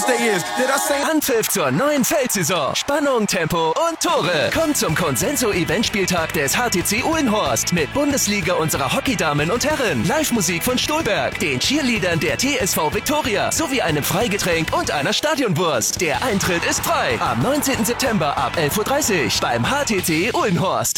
birthday is. Did I say Anpfiff zur neuen Feldsaison. Spannung, Tempo und Tore. Kommt zum Consenso-Eventspieltag des HTC Uhlenhorst mit Bundesliga unserer Hockeydamen und Herren, Live-Musik von Stolberg, den Cheerleadern der TSV Viktoria sowie einem Freigetränk und einer Stadionwurst. Der Eintritt ist frei. Am 19. September ab 11:30 Uhr beim HTC Uhlenhorst.